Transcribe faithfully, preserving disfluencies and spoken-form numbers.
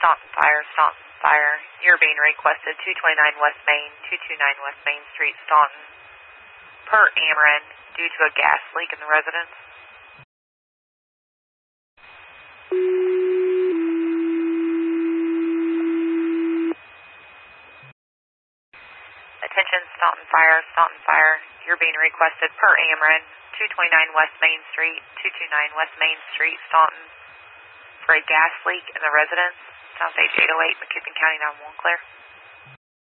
Staunton Fire, Staunton Fire. You're being requested two twenty-nine West Main, two twenty-nine West Main Street, Staunton, per Ameren, due to a gas leak in the residence. Attention, Staunton Fire, Staunton Fire. You're being requested per Ameren, two twenty-nine West Main Street, two twenty-nine West Main Street, Staunton, for a gas leak in the residence. Sound page eight oh eight, McKibbin County nine one one, clear.